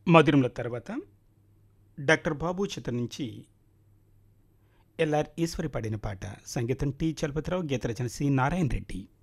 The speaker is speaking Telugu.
మధురంలో తర్వాత డాక్టర్ బాబు చిత్రం నుంచి ఎల్ఆర్ ఈశ్వరి పాడిన పాట. సంగీతం టి చలపతిరావు, గీత రచన సి నారాయణ రెడ్డి.